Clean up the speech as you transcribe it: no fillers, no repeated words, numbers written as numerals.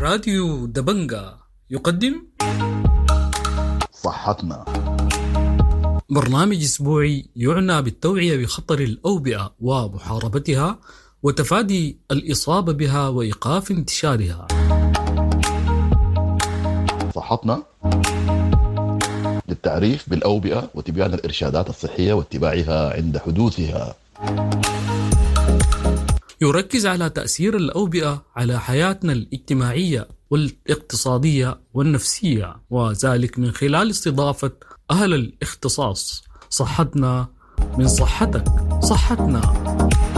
راديو دبنجة يقدم صحتنا، برنامج أسبوعي يعنى بالتوعية بخطر الأوبئة ومحاربتها وتفادي الإصابة بها وإيقاف انتشارها. صحتنا للتعريف بالأوبئة وتبيان الإرشادات الصحية واتباعها عند حدوثها. يركز على تأثير الأوبئة على حياتنا الاجتماعية والاقتصادية والنفسية، وذلك من خلال استضافة أهل الاختصاص. صحتنا من صحتك، صحتنا.